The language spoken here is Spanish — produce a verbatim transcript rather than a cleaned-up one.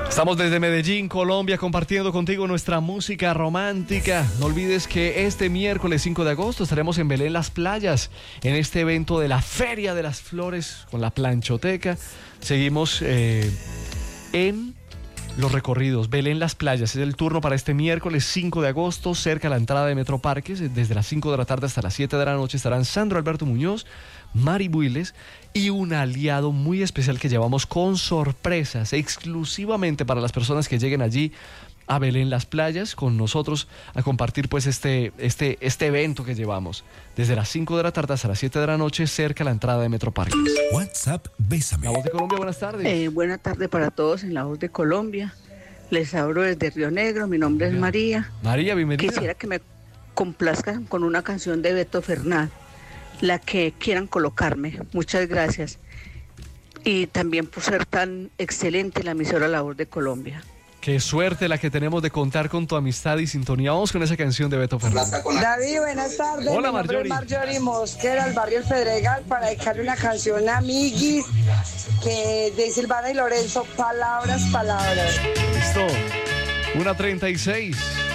Estamos desde Medellín, Colombia, compartiendo contigo nuestra música romántica. No olvides que este miércoles cinco de agosto estaremos en Belén Las Playas, en este evento de la Feria de las Flores con la Planchoteca. Seguimos eh, en los recorridos. Belén Las Playas es el turno para este miércoles cinco de agosto, cerca a la entrada de Metro Parques. Desde las cinco de la tarde hasta las siete de la noche estarán Sandro Alberto Muñoz, Mari Builes y un aliado muy especial que llevamos con sorpresas exclusivamente para las personas que lleguen allí a Belén Las Playas con nosotros a compartir pues este, este, este evento que llevamos desde las cinco de la tarde hasta las siete de la noche cerca a la entrada de Metro Parques. WhatsApp, bésame. La Voz de Colombia, buenas tardes. Eh, buena tarde para todos en La Voz de Colombia. Les hablo desde Río Negro, mi nombre es María. María, bienvenida. Quisiera que me complazcan con una canción de Beto Fernal, la que quieran colocarme. Muchas gracias. Y también por ser tan excelente la emisora La Voz de Colombia. Qué suerte la que tenemos de contar con tu amistad y sintonía. Vamos con esa canción de Beto Fernal. David, buenas tardes. Hola, Mi nombre es Marjorie. Marjorie Mosquera, del barrio El Pedregal, para dedicarle una canción a Amiguis, que de Silvana y Lorenzo, Palabras, Palabras. Listo. una treinta y seis.